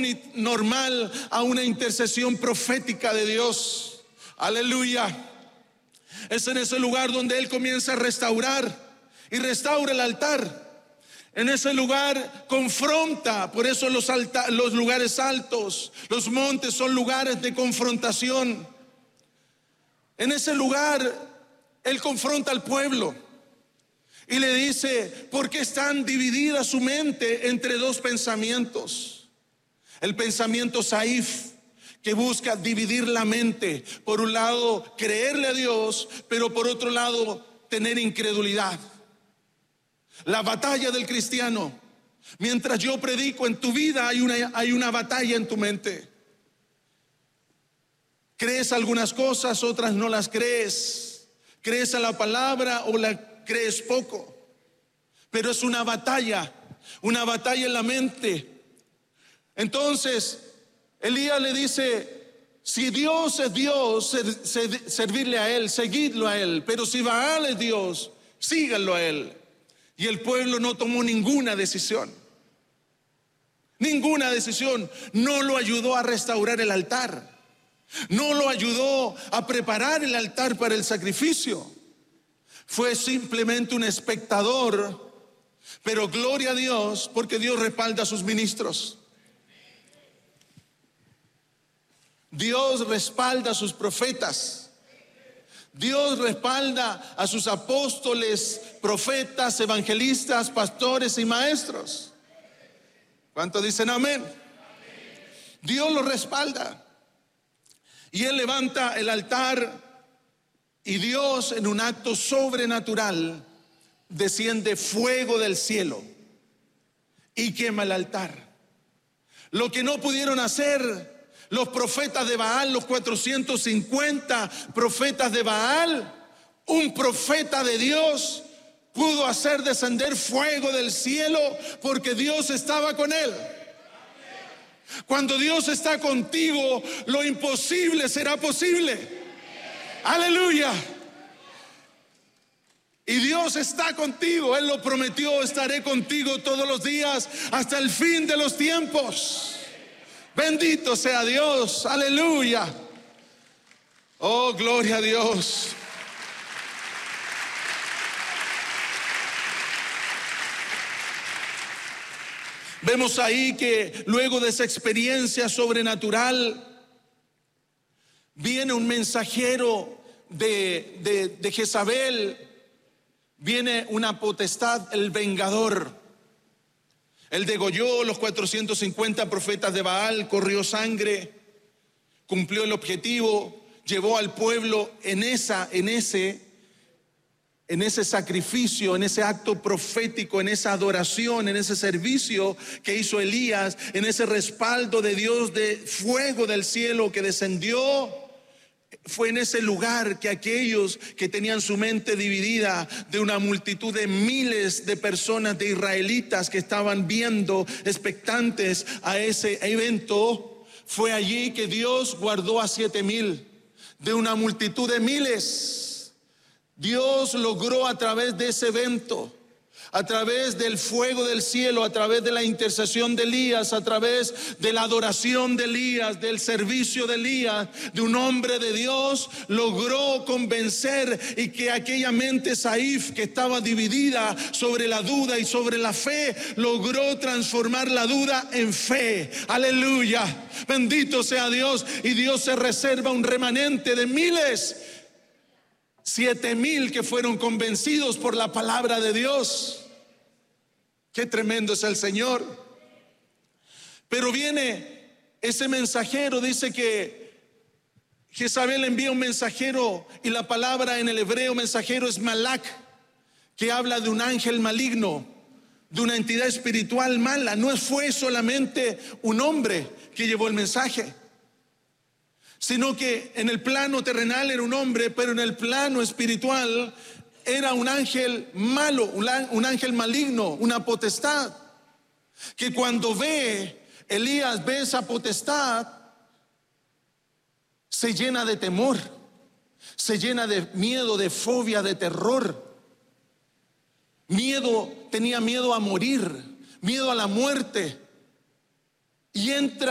normal a una intercesión profética de Dios. Aleluya. Es en ese lugar donde Él comienza a restaurar y restaura el altar. En ese lugar confronta, por eso los lugares altos, los montes son lugares de confrontación. En ese lugar Él confronta al pueblo y le dice: ¿por qué están dividida su mente entre dos pensamientos? El pensamiento Saif, que busca dividir la mente. Por un lado, creerle a Dios, pero por otro lado, tener incredulidad. La batalla del cristiano. Mientras yo predico, en tu vida hay una batalla en tu mente. Crees algunas cosas, otras no las crees. Crees a la palabra o la crees poco. Pero es una batalla en la mente. Entonces Elías le dice: si Dios es Dios, servirle a Él, seguidlo a Él. Pero si Baal es Dios, síganlo a Él. Y el pueblo no tomó ninguna decisión. Ninguna decisión. No lo ayudó a restaurar el altar. No lo ayudó a preparar el altar para el sacrificio. Fue simplemente un espectador. Pero gloria a Dios, porque Dios respalda a sus ministros. Dios respalda a sus profetas. Dios respalda a sus apóstoles, profetas, evangelistas, pastores y maestros. ¿Cuántos dicen amén? Dios los respalda. Y Él levanta el altar y Dios, en un acto sobrenatural, desciende fuego del cielo y quema el altar. Lo que no pudieron hacer los profetas de Baal, los 450 profetas de Baal, un profeta de Dios pudo hacer descender fuego del cielo porque Dios estaba con él. Cuando Dios está contigo, lo imposible será posible. Aleluya. Y Dios está contigo. Él lo prometió: estaré contigo todos los días hasta el fin de los tiempos. Bendito sea Dios, aleluya. Oh, gloria a Dios. Vemos ahí que luego de esa experiencia sobrenatural viene un mensajero de Jezabel, viene una potestad, el vengador. Él degolló los 450 profetas de Baal, corrió sangre, cumplió el objetivo, llevó al pueblo en ese sacrificio, en ese acto profético, en esa adoración, en ese servicio que hizo Elías, en ese respaldo de Dios, de fuego del cielo que descendió. Fue en ese lugar que aquellos que tenían su mente dividida, de una multitud de miles de personas, de israelitas que estaban viendo, expectantes a ese evento, fue allí que Dios guardó a 7,000 de una multitud de miles. Dios logró, a través de ese evento, a través del fuego del cielo, a través de la intercesión de Elías, a través de la adoración de Elías, del servicio de Elías, de un hombre de Dios, logró convencer y que aquella mente Saif que estaba dividida sobre la duda y sobre la fe, logró transformar la duda en fe. Aleluya, bendito sea Dios. Y Dios se reserva un remanente de miles, 7,000 que fueron convencidos por la palabra de Dios. Qué tremendo es el Señor. Pero viene ese mensajero, dice que Jezabel envía un mensajero, y la palabra en el hebreo mensajero es malak, que habla de un ángel maligno, de una entidad espiritual mala. No fue solamente un hombre que llevó el mensaje, sino que en el plano terrenal era un hombre, pero en el plano espiritual era un ángel malo, un ángel maligno, una potestad, que cuando Elías ve esa potestad, se llena de temor, se llena de miedo, de fobia, de terror. Tenía miedo a morir, miedo a la muerte. Y entra